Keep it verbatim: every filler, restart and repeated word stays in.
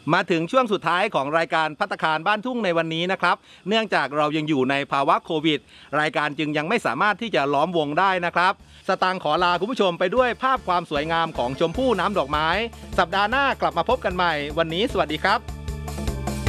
มาถึงช่วงสุดท้ายของรายการภัตตาคารบ้านทุ่งในวันนี้นะครับเนื่องจากเรายังอยู่ในภาวะโควิดรายการจึงยังไม่สามารถที่จะล้อมวงได้นะครับสตางค์ขอลาคุณผู้ชมไปด้วยภาพความสวยงามของชมพู่น้ำดอกไม้สัปดาห์หน้ากลับมาพบกันใหม่วันนี้สวัสดีครับ